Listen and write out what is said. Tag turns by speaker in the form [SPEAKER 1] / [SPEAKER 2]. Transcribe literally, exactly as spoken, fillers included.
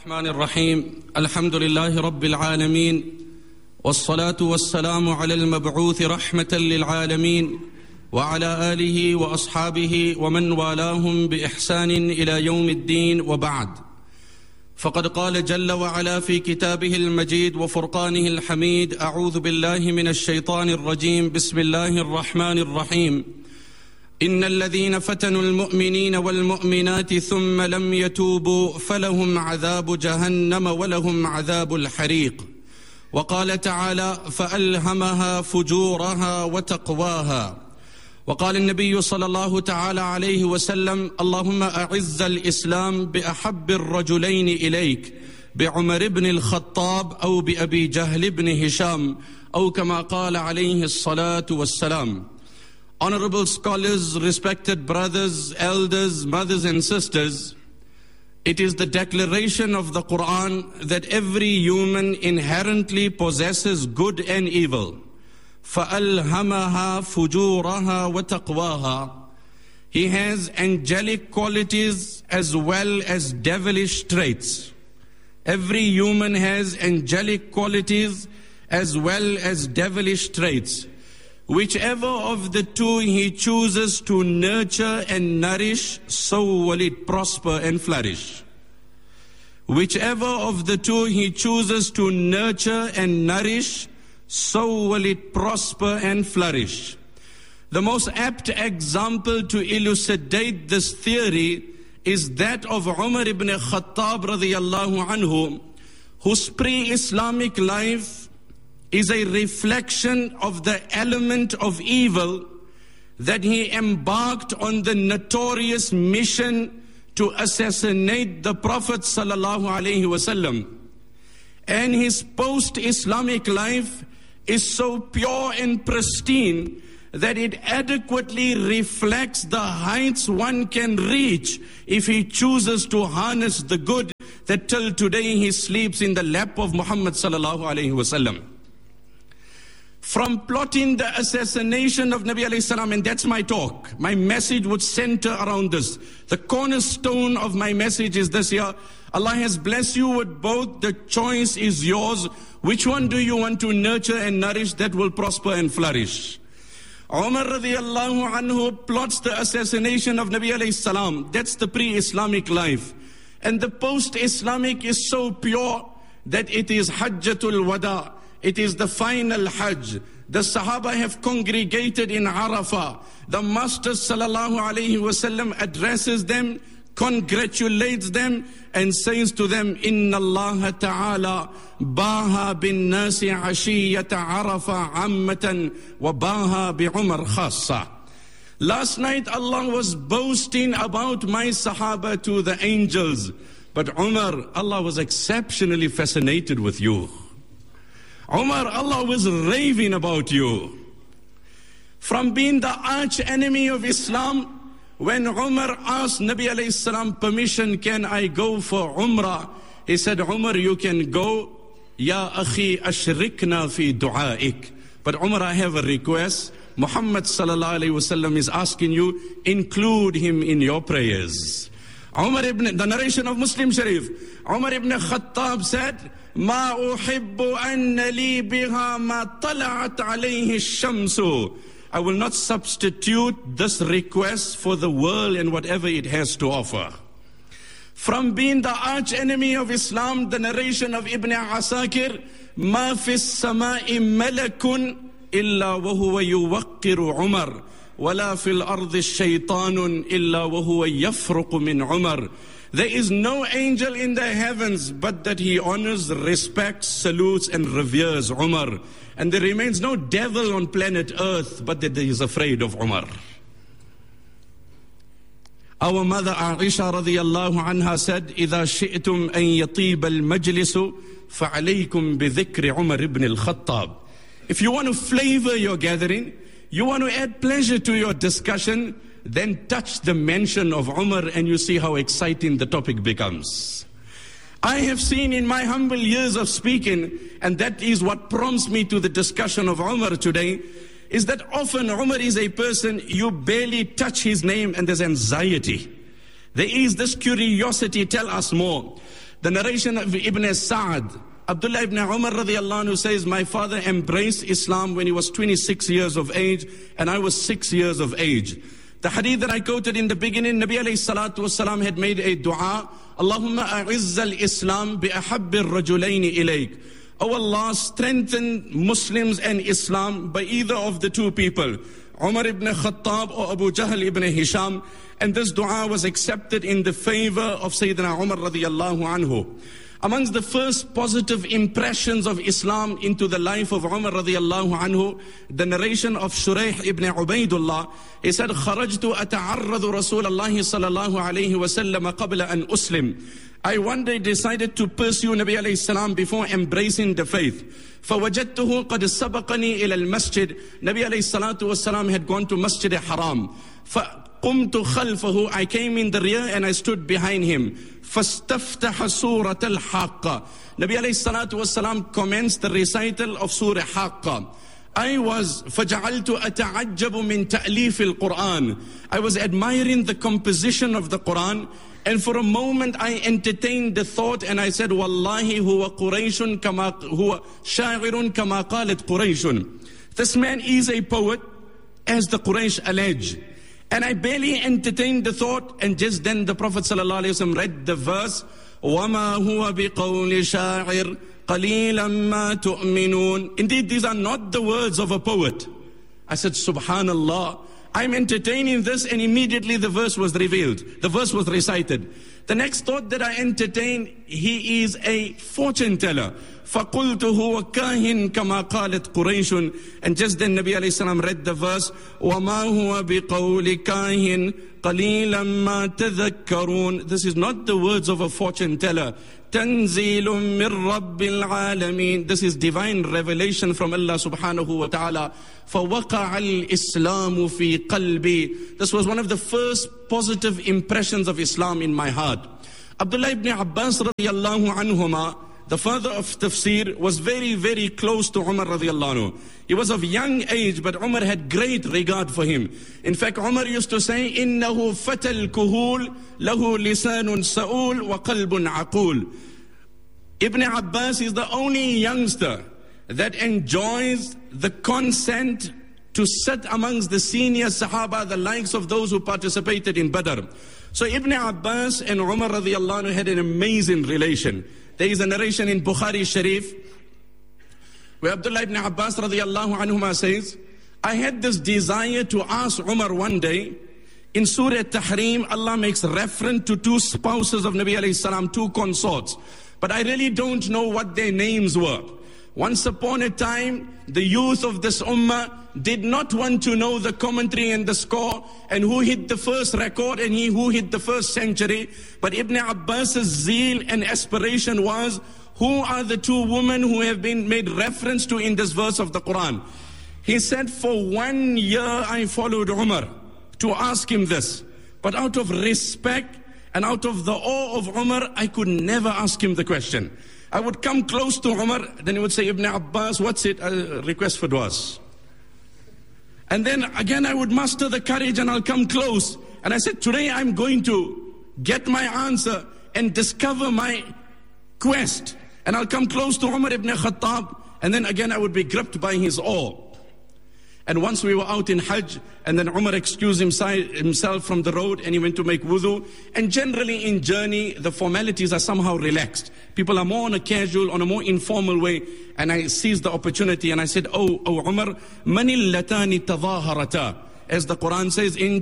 [SPEAKER 1] الرحمن الرحيم الحمد لله رب العالمين والصلاة والسلام على المبعوث رحمة للعالمين وعلى آله وأصحابه ومن والاهم بإحسان إلى يوم الدين وبعد. فقد قال جل وعلا في كتابه المجيد وفرقانه الحميد: أعوذ بالله من الشيطان الرجيم، بسم الله الرحمن الرحيم. إن الذين فتنوا المؤمنين والمؤمنات ثم لم يتوبوا فلهم عذاب جهنم ولهم عذاب الحريق. وقال تعالى: فألهمها فجورها وتقواها. وقال النبي صلى الله تعالى عليه وسلم: اللهم أعز الإسلام بأحب الرجلين إليك، بعمر بن الخطاب أو بأبي جهل بن هشام، أو كما قال عليه الصلاة والسلام. Honorable scholars, respected brothers, elders, mothers and sisters, it is the declaration of the Quran that every human inherently possesses good and evil. فَأَلْهَمَهَا فُجُورَهَا وَتَقْوَاهَا. He has angelic qualities as well as devilish traits. Every human has angelic qualities as well as devilish traits. Whichever of the two he chooses to nurture and nourish, so will it prosper and flourish. Whichever of the two he chooses to nurture and nourish, so will it prosper and flourish. The most apt example to elucidate this theory is that of Umar ibn Khattab radiyallahu anhu, whose pre-Islamic life is a reflection of the element of evil that he embarked on the notorious mission to assassinate the Prophet sallallahu alaihi wasallam. And his post-Islamic life is so pure and pristine that it adequately reflects the heights one can reach if he chooses to harness the good that till today he sleeps in the lap of Muhammad sallallahu alaihi wasallam. From plotting the assassination of Nabi alayhi salam, and that's my talk. My message would center around this. The cornerstone of my message is this here. Allah has blessed you with both. The choice is yours. Which one do you want to nurture and nourish that will prosper and flourish? Umar radiyallahu anhu plots the assassination of Nabi alayhi salam. That's the pre-Islamic life. And the post-Islamic is so pure that it is Hajjatul Wada. It is the final Hajj. The Sahaba have congregated in Arafah. The Master sallallahu alayhi wasallam addresses them, congratulates them, and says to them, Inna Allah ta'ala baha bin nasi ashiyata Arafah ammatan wa baha bi Umar khassa. Last night Allah was boasting about my Sahaba to the angels. But Umar, Allah was exceptionally fascinated with you. Umar, Allah was raving about you. From being the arch enemy of Islam, when Umar asked Nabi alayhi salam permission, can I go for Umrah? He said, Umar, you can go. Ya akhi ashrikna fi du'aik. But Umar, I have a request. Muhammad sallallahu alayhi wasallam is asking you, include him in your prayers. Umar ibn, the narration of Muslim Sharif, Umar ibn Khattab said, ما أحب أن لي بها ما طلعت عليه الشمس. I will not substitute this request for the world and whatever it has to offer. From being the arch enemy of Islam, the narration of Ibn Asakir, ما في السماء ملك إلا وهو يوقر عمر ولا في الأرض الشيطان إلا وهو يفرق من عمر. There is no angel in the heavens but that he honors, respects, salutes and reveres Umar. And there remains no devil on planet earth but that he is afraid of Umar. Our mother Aisha radiyallahu anha said, إِذَا شِئْتُمْ أَن يَطِيبَ الْمَجْلِسُ فَعَلَيْكُمْ بِذِكْرِ عُمَرِ ibn al-Khattab. If you want to flavor your gathering, you want to add pleasure to your discussion, then touch the mention of Umar and you see how exciting the topic becomes. I have seen in my humble years of speaking, and that is what prompts me to the discussion of Umar today, is that often Umar is a person, you barely touch his name and there's anxiety. There is this curiosity, tell us more. The narration of Ibn Sa'ad, Abdullah ibn Umar radiallahu anhu says, my father embraced Islam when he was twenty-six years of age, and I was six years of age. The hadith that I quoted in the beginning, Nabi alayhi salatu wasalam had made a dua, Allahumma a'izz al-Islam bi ahabbi ar-rajulayni ilayk. Oh Allah, strengthen Muslims and Islam by either of the two people, Umar ibn Khattab or Abu Jahl ibn Hisham. And this dua was accepted in the favor of Sayyidina Umar radiallahu anhu. Amongst the first positive impressions of Islam into the life of Umar radiallahu anhu, the narration of Shuraih ibn Ubaidullah, he said, خرجت أتعرض رسول الله صلى الله عليه وسلم قبل أن أسلم. I one day decided to pursue Nabi alayhi salam before embracing the faith. فوجدته قد سبقني إلى المسجد. Nabi alayhi salatu wasalam had gone to Masjid Haram. فقمت خلفه. I came in the rear and I stood behind him. فاستفتح سورة الحاقة. Nabi alayhi salatu wasalam commenced the recital of Surah Haqqa. I was فجعلت أتعجب من تأليف القرآن. I was admiring the composition of the Quran. And for a moment I entertained the thought and I said, Wallahi huwa Qurayshun kama huwa sha'irun kama qalat Qurayshun. This man is a poet, as the Quraysh allege. And I barely entertained the thought, and just then the Prophet ﷺ read the verse, وَمَا هُوَ بِقَوْلِ شَاعِرٍ قَلِيلًا مَا تُؤْمِنُونَ. Indeed, these are not the words of a poet. I said, Subhanallah. I'm entertaining this, and immediately the verse was revealed. The verse was recited. The next thought that I entertained, he is a fortune teller. فَقُلْتُ هُوَ كَاهٍ كَمَا قَالَتْ قُرَيْشٌ. And just then Nabi alayhi salam read the verse, وَمَا هُوَ بِقَوْلِ كَاهٍ قَلِيلًا مَا تَذَكَّرُونَ. This is not the words of a fortune teller. تَنزِيلٌ مِّن رَبِّ الْعَالَمِينَ. This is divine revelation from Allah subhanahu wa ta'ala. فَوَقَعَ الْإِسْلَامُ فِي قَلْبِي. This was one of the first positive impressions of Islam in my heart. Abdullah ibn Abbas radiallahu anhuma, the father of tafsir, was very, very close to Umar radiallahu anhu. He was of young age, but Umar had great regard for him. In fact, Umar used to say, إِنَّهُ فَتَى الْكُهُولِ لَهُ لِسَانٌ سَؤُولٌ وَقَلْبٌ عَقُولٌ. Ibn Abbas is the only youngster that enjoys the consent to sit amongst the senior Sahaba, the likes of those who participated in Badr. So Ibn Abbas and Umar radiallahu anhu had an amazing relation. There is a narration in Bukhari Sharif where Abdullah ibn Abbas radiallahu anhuma says, I had this desire to ask Umar one day. In Surah Tahrim, Allah makes reference to two spouses of Nabi alayhi salam, two consorts. But I really don't know what their names were. Once upon a time, the youth of this ummah did not want to know the commentary and the score and who hit the first record and he who hit the first century. But Ibn Abbas's zeal and aspiration was, who are the two women who have been made reference to in this verse of the Quran? He said, for one year I followed Umar to ask him this. But out of respect and out of the awe of Umar, I could never ask him the question. I would come close to Umar, then he would say, Ibn Abbas, what's it? A request for du'as. And then again I would muster the courage and I'll come close. And I said, today I'm going to get my answer and discover my quest. And I'll come close to Umar ibn Khattab, and then again I would be gripped by his awe. And once we were out in Hajj, and then Umar excused himself from the road and he went to make wudu. And generally in journey, the formalities are somehow relaxed. People are more on a casual, on a more informal way. And I seized the opportunity and I said, Oh, oh Umar, manil latani tadhaharata. As the Quran says, in